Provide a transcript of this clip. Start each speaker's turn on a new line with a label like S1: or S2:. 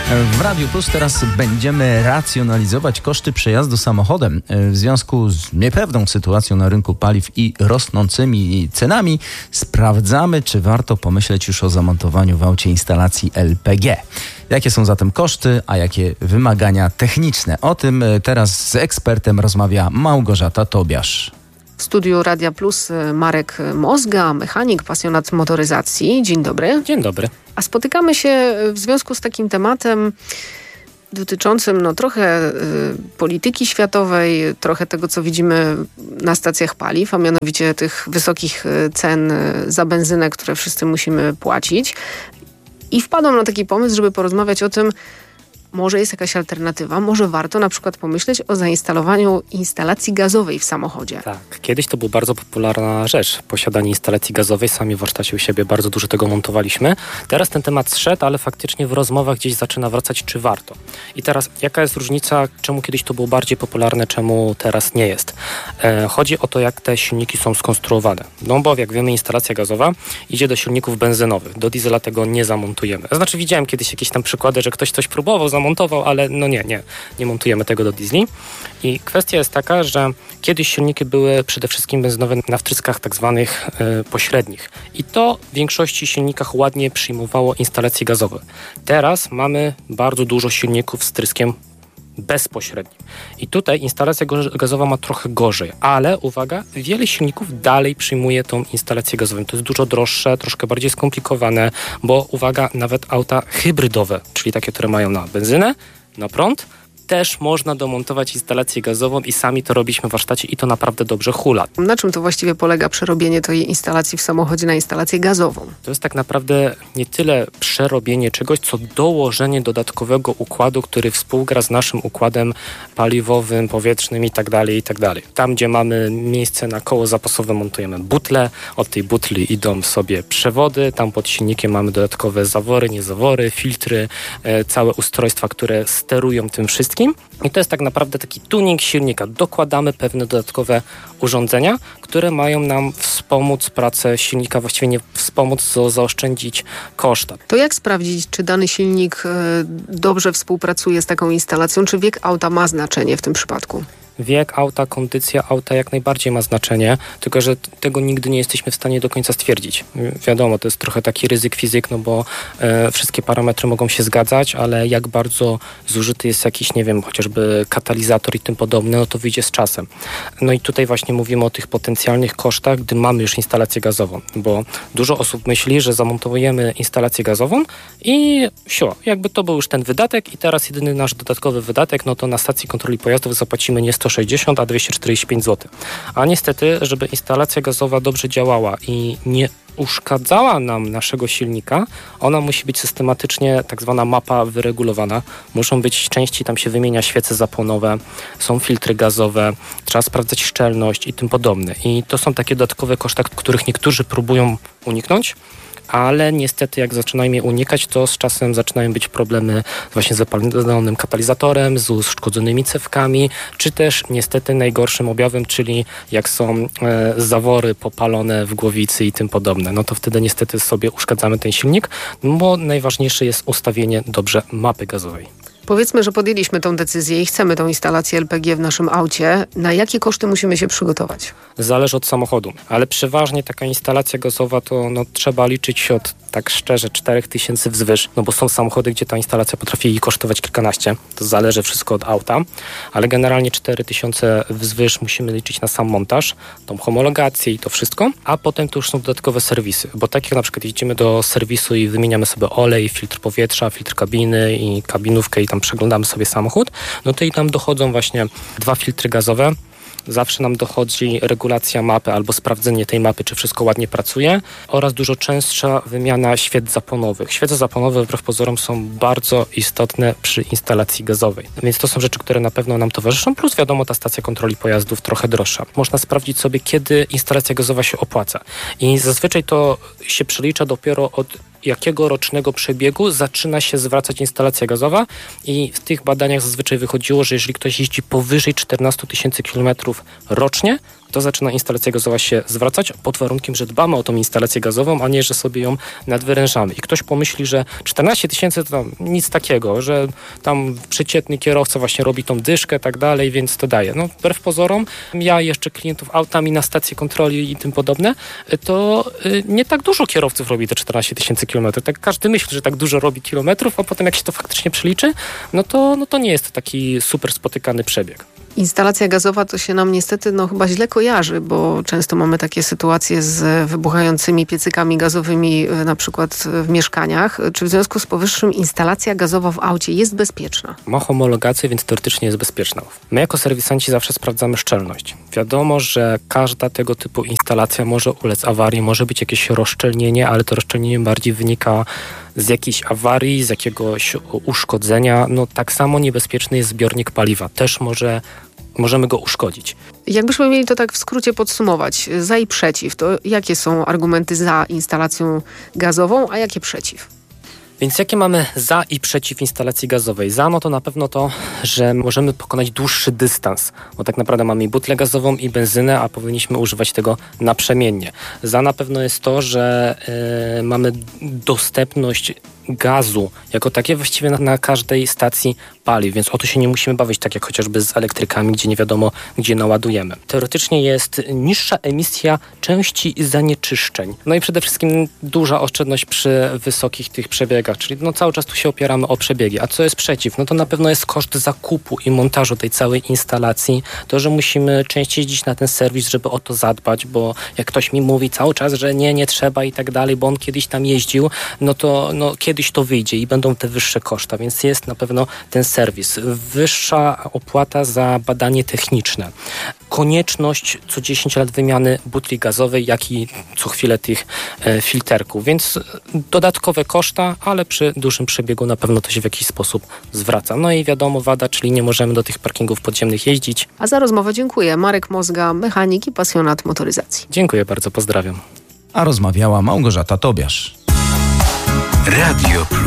S1: W Radiu Plus teraz będziemy racjonalizować koszty przejazdu samochodem. W związku z niepewną sytuacją na rynku paliw i rosnącymi cenami sprawdzamy, czy warto pomyśleć już o zamontowaniu w aucie instalacji LPG. Jakie są zatem koszty, a jakie wymagania techniczne? O tym teraz z ekspertem rozmawia Małgorzata Tobiasz.
S2: W studiu Radia Plus Marek Mozga, mechanik, pasjonat motoryzacji. Dzień dobry.
S3: Dzień dobry.
S2: A spotykamy się w związku z takim tematem dotyczącym trochę polityki światowej, trochę tego, co widzimy na stacjach paliw, a mianowicie tych wysokich cen za benzynę, które wszyscy musimy płacić. I wpadłam na taki pomysł, żeby porozmawiać o tym, może jest jakaś alternatywa, może warto na przykład pomyśleć o zainstalowaniu instalacji gazowej w samochodzie.
S3: Tak, kiedyś to była bardzo popularna rzecz, posiadanie instalacji gazowej. Sami w warsztacie u siebie bardzo dużo tego montowaliśmy. Teraz ten temat zszedł, ale faktycznie w rozmowach gdzieś zaczyna wracać, czy warto. I teraz, jaka jest różnica, czemu kiedyś to było bardziej popularne, czemu teraz nie jest? Chodzi o to, jak te silniki są skonstruowane. No bo jak wiemy, instalacja gazowa idzie do silników benzynowych. Do diesla tego nie zamontujemy. Znaczy widziałem kiedyś jakieś tam przykłady, że ktoś coś próbował zamontował, ale nie montujemy tego do diesli. I kwestia jest taka, że kiedyś silniki były przede wszystkim benzynowe na wtryskach tak zwanych pośrednich. I to w większości silnikach ładnie przyjmowało instalacje gazowe. Teraz mamy bardzo dużo silników z wtryskiem bezpośrednim. I tutaj instalacja gazowa ma trochę gorzej, ale uwaga, wiele silników dalej przyjmuje tą instalację gazową. To jest dużo droższe, troszkę bardziej skomplikowane, bo uwaga, nawet auta hybrydowe, czyli takie, które mają na benzynę, na prąd, też można domontować instalację gazową i sami to robiliśmy w warsztacie i to naprawdę dobrze hula.
S2: Na czym to właściwie polega przerobienie tej instalacji w samochodzie na instalację gazową? To
S3: jest tak naprawdę nie tyle przerobienie czegoś, co dołożenie dodatkowego układu, który współgra z naszym układem paliwowym, powietrznym i tak dalej, i tak dalej. Tam, gdzie mamy miejsce na koło zapasowe, montujemy butlę. Od tej butli idą sobie przewody. Tam pod silnikiem mamy dodatkowe zawory, niezawory, filtry, całe ustrojstwa, które sterują tym wszystkim. I to jest tak naprawdę taki tuning silnika. Dokładamy pewne dodatkowe urządzenia, które mają nam wspomóc pracę silnika, właściwie nie wspomóc, zaoszczędzić koszta.
S2: To jak sprawdzić, czy dany silnik dobrze współpracuje z taką instalacją, czy wiek auta ma znaczenie w tym przypadku?
S3: Wiek auta, kondycja auta jak najbardziej ma znaczenie, tylko że tego nigdy nie jesteśmy w stanie do końca stwierdzić. Wiadomo, to jest trochę taki ryzyk fizyk, bo wszystkie parametry mogą się zgadzać, ale jak bardzo zużyty jest jakiś, chociażby katalizator i tym podobne, to wyjdzie z czasem. No i tutaj właśnie mówimy o tych potencjalnych kosztach, gdy mamy już instalację gazową, bo dużo osób myśli, że zamontujemy instalację gazową i jakby to był już ten wydatek i teraz jedyny nasz dodatkowy wydatek, to na stacji kontroli pojazdów zapłacimy nie 160, a 245 zł. A niestety, żeby instalacja gazowa dobrze działała i nie uszkadzała nam naszego silnika, ona musi być systematycznie tak zwana mapa wyregulowana. Muszą być części, tam się wymienia świece zapłonowe, są filtry gazowe, trzeba sprawdzać szczelność i tym podobne. I to są takie dodatkowe koszty, których niektórzy próbują uniknąć, ale niestety jak zaczynają je unikać, to z czasem zaczynają być problemy właśnie z zapalonym katalizatorem, z uszkodzonymi cewkami, czy też niestety najgorszym objawem, czyli jak są zawory popalone w głowicy i tym podobne. To wtedy niestety sobie uszkadzamy ten silnik, bo najważniejsze jest ustawienie dobrze mapy gazowej.
S2: Powiedzmy, że podjęliśmy tą decyzję i chcemy tą instalację LPG w naszym aucie. Na jakie koszty musimy się przygotować?
S3: Zależy od samochodu, ale przeważnie taka instalacja gazowa to trzeba liczyć się od, tak szczerze, 4000 wzwyż, bo są samochody, gdzie ta instalacja potrafi kosztować kilkanaście. To zależy wszystko od auta, ale generalnie 4000 wzwyż musimy liczyć na sam montaż, tą homologację i to wszystko, a potem to już są dodatkowe serwisy, bo tak jak na przykład jedziemy do serwisu i wymieniamy sobie olej, filtr powietrza, filtr kabiny i kabinówkę i tam przeglądamy sobie samochód, to i tam dochodzą właśnie 2 filtry gazowe. Zawsze nam dochodzi regulacja mapy albo sprawdzenie tej mapy, czy wszystko ładnie pracuje oraz dużo częstsza wymiana świec zapłonowych. Świece zapłonowe wbrew pozorom są bardzo istotne przy instalacji gazowej. Więc to są rzeczy, które na pewno nam towarzyszą, plus wiadomo ta stacja kontroli pojazdów trochę droższa. Można sprawdzić sobie, kiedy instalacja gazowa się opłaca. I zazwyczaj to się przelicza dopiero od jakiego rocznego przebiegu zaczyna się zwracać instalacja gazowa i w tych badaniach zazwyczaj wychodziło, że jeżeli ktoś jeździ powyżej 14 000 kilometrów rocznie, to zaczyna instalacja gazowa się zwracać pod warunkiem, że dbamy o tą instalację gazową, a nie, że sobie ją nadwyrężamy. I ktoś pomyśli, że 14 tysięcy to tam nic takiego, że tam przeciętny kierowca właśnie robi tą dyszkę i tak dalej, więc to daje. No wbrew pozorom, ja jeszcze klientów autami na stację kontroli i tym podobne, to nie tak dużo kierowców robi te 14 tysięcy kilometrów. Tak każdy myśli, że tak dużo robi kilometrów, a potem jak się to faktycznie przeliczy, no to nie jest to taki super spotykany przebieg.
S2: Instalacja gazowa to się nam niestety chyba źle kojarzy, bo często mamy takie sytuacje z wybuchającymi piecykami gazowymi na przykład w mieszkaniach. Czy w związku z powyższym instalacja gazowa w aucie jest bezpieczna?
S3: Ma homologację, więc teoretycznie jest bezpieczna. My jako serwisanci zawsze sprawdzamy szczelność. Wiadomo, że każda tego typu instalacja może ulec awarii, może być jakieś rozszczelnienie, ale to rozszczelnienie bardziej wynika z jakiejś awarii, z jakiegoś uszkodzenia. No tak samo niebezpieczny jest zbiornik paliwa. Też możemy go uszkodzić.
S2: Jakbyśmy mieli to tak w skrócie podsumować, za i przeciw, to jakie są argumenty za instalacją gazową, a jakie przeciw?
S3: Więc jakie mamy za i przeciw instalacji gazowej? Za to na pewno to, że możemy pokonać dłuższy dystans, bo tak naprawdę mamy i butlę gazową i benzynę, a powinniśmy używać tego naprzemiennie. Za na pewno jest to, że mamy dostępność gazu jako takie właściwie na każdej stacji paliw, więc o to się nie musimy bawić, tak jak chociażby z elektrykami, gdzie nie wiadomo, gdzie naładujemy. Teoretycznie jest niższa emisja części zanieczyszczeń. No i przede wszystkim duża oszczędność przy wysokich tych przebiegach, czyli cały czas tu się opieramy o przebiegi. A co jest przeciw? No to na pewno jest koszt zakupu i montażu tej całej instalacji. To, że musimy częściej jeździć na ten serwis, żeby o to zadbać, bo jak ktoś mi mówi cały czas, że nie trzeba i tak dalej, bo on kiedyś tam jeździł, no to kiedyś to wyjdzie i będą te wyższe koszta, więc jest na pewno ten serwis. Wyższa opłata za badanie techniczne. Konieczność co 10 lat wymiany butli gazowej, jak i co chwilę tych filterków, więc dodatkowe koszta, ale przy dużym przebiegu na pewno to się w jakiś sposób zwraca. No i wiadomo wada, czyli nie możemy do tych parkingów podziemnych jeździć.
S2: A za rozmowę dziękuję. Marek Mozga, mechanik i pasjonat motoryzacji.
S3: Dziękuję bardzo, pozdrawiam.
S1: A rozmawiała Małgorzata Tobiasz.
S4: Radio Plus.